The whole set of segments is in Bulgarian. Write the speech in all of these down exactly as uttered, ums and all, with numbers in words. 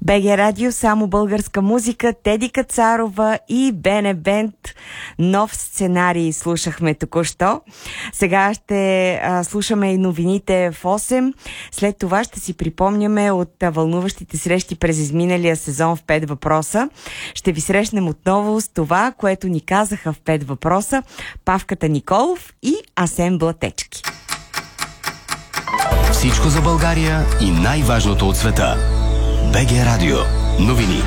БГ Радио, само българска музика, Теди Кацарова и Бене Бенд. Нов сценарий слушахме току-що. Сега ще а, слушаме и новините в осем. След това ще си припомняме от а, вълнуващите срещи през изминалия сезон в пет въпроса. Ще ви срещнем отново с това, което ни казаха в пет въпроса Павката Николов и Асен Блатечки. Всичко за България и най-важното от света. БГ Радио. Новини.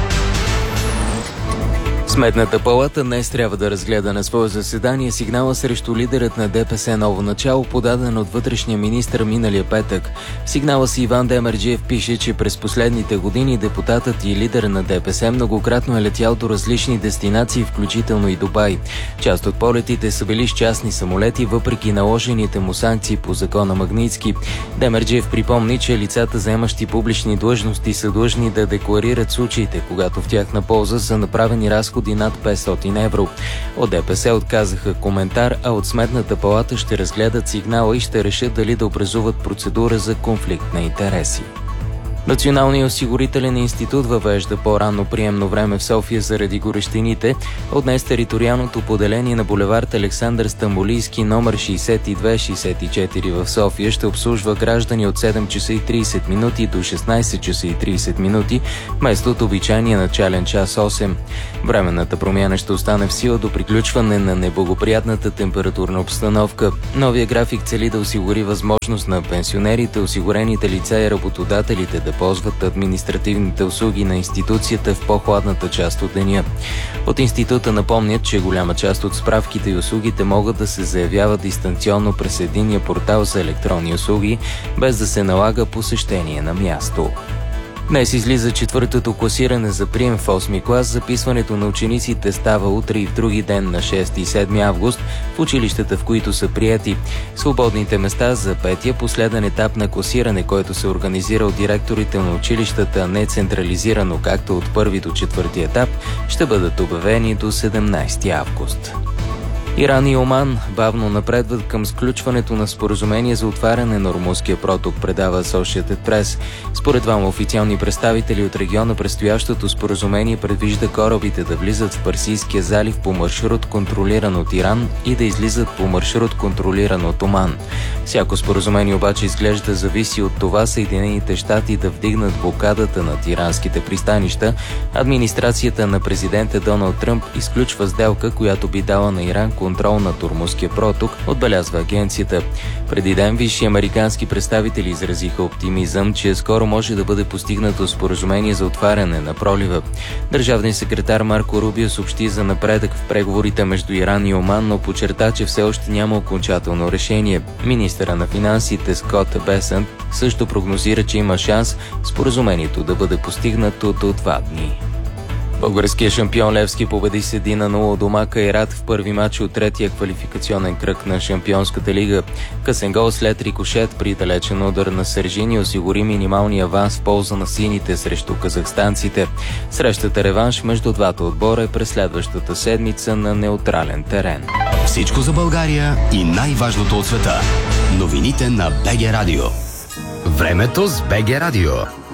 Сметната палата днес трябва да разгледа на свое заседание сигнала срещу лидерът на ДПС Ново начало, подаден от вътрешния министър миналия петък. В сигнала си Иван Демерджиев пише, че през последните години депутатът и лидер на ДПС многократно е летял до различни дестинации, включително и Дубай. Част от полетите са били с частни самолети, въпреки наложените му санкции по закона Магнитски. Демерджиев припомни, че лицата, заемащи публични длъжности, са длъжни да декларират случаите, когато в тяхна полза са направени разходи над петстотин евро. От ДПС отказаха коментар, а от Сметната палата ще разгледат сигнала и ще решат дали да образуват процедура за конфликт на интереси. Националният осигурителен институт въвежда по-ранно приемно време в София заради горещините. От днес териториалното поделение на булевард Александър Стамболийски номер шейсет и две шейсет и четири в София ще обслужва граждани от седем часа и трийсет минути до шестнайсет часа и трийсет минути, вместо от обичайния начален час осем. Временната промяна ще остане в сила до приключване на неблагоприятната температурна обстановка. Новия график цели да осигури възможност на пенсионерите, осигурените лица и работодателите да ползват административните услуги на институцията в по-хладната част от деня. От института напомнят, че голяма част от справките и услугите могат да се заявяват дистанционно през единния портал за електронни услуги, без да се налага посещение на място. Днес излиза четвъртото класиране за прием в осми клас. Записването на учениците става утре и в други ден на шести и седми август в училищата, в които са приети. Свободните места за петия последен етап на класиране, който се организира от директорите на училищата, не централизирано, както от първи до четвърти етап, ще бъдат обявени до седемнайсети август. Иран и Оман бавно напредват към сключването на споразумение за отваряне на Ормузския проток, предава Associated Press. Според двама официални представители от региона, предстоящото споразумение предвижда корабите да влизат в Персийския залив по маршрут, контролиран от Иран, и да излизат по маршрут, контролиран от Оман. Всяко споразумение обаче изглежда зависи от това Съединените щати да вдигнат блокадата над иранските пристанища. Администрацията на президента Доналд Тръмп изключва сделка, която би дала на Иран контрол над Ормузския проток, отбелязва агенцията. Преди ден висши американски представители изразиха оптимизъм, че скоро може да бъде постигнато споразумение за отваряне на пролива. Държавният секретар Марко Рубио съобщи за напредък в преговорите между Иран и Оман, но подчерта, че все още няма окончателно решение. Министъра на финансите Скот Бесънт също прогнозира, че има шанс споразумението да бъде постигнато до два дни. Българският шампион Левски победи с едно на нула дома Кайрат в първи матч от третия квалификационен кръг на Шампионската лига. Късен гол след рикошет при далечен удар на Сержини осигури минималния аванс в полза на сините срещу казахстанците. Срещата реванш между двата отбора е през следващата седмица на неутрален терен. Всичко за България и най-важното от света. Новините на БГ Радио. Времето с БГ Радио.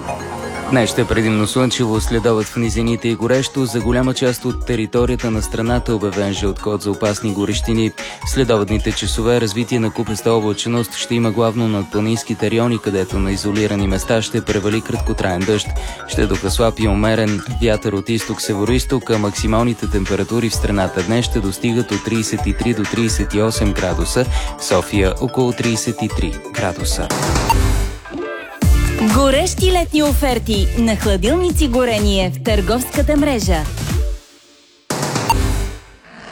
Днес ще е предимно слънчево, следобед в низините и горещо. За голяма част от територията на страната е обявен жълт код за опасни горещини. Следобедните часове развитие на купеста облачност ще има главно над планинските райони, където на изолирани места ще превали краткотраен дъжд. Ще духа слаб и умерен вятър от изток-североизток, а максималните температури в страната днес ще достигат от трийсет и три до трийсет и осем градуса, в София около трийсет и три градуса. Горещи летни оферти на хладилници горение в търговската мрежа.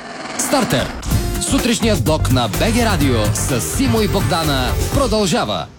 Стартер! Сутрешният блок на БГ Радио с Симо и Богдана продължава.